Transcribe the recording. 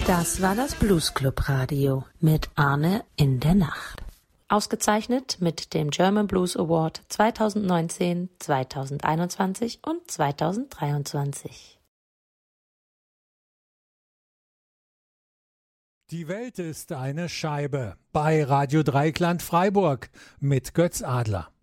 Das war das Blues Club Radio mit Arne in der Nacht. Ausgezeichnet mit dem German Blues Award 2019, 2021 und 2023. Die Welt ist eine Scheibe bei Radio Dreieckland Freiburg mit Götz Adler.